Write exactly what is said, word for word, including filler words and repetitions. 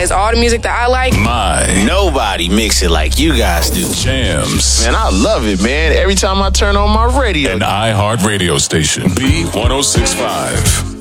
It's all the music that I like. My. Nobody mix it like you guys do. Jams. Man, I love it, man. Every time I turn on my radio. An iHeart radio station. B one oh six point five.